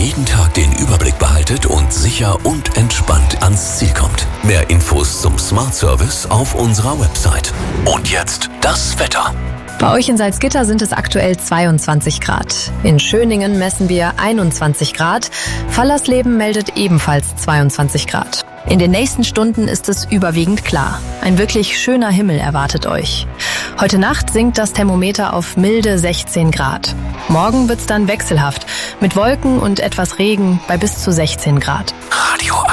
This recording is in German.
jeden Tag den Überblick behaltet und sicher und entspannt ans Ziel kommt. Mehr Infos zum Smart Service auf unserer Website. Und jetzt das Wetter. Bei euch in Salzgitter sind es aktuell 22 Grad. In Schöningen messen wir 21 Grad. Fallersleben meldet ebenfalls 22 Grad. In den nächsten Stunden ist es überwiegend klar. Ein wirklich schöner Himmel erwartet euch. Heute Nacht sinkt das Thermometer auf milde 16 Grad. Morgen wird's dann wechselhaft, mit Wolken und etwas Regen bei bis zu 16 Grad. Radio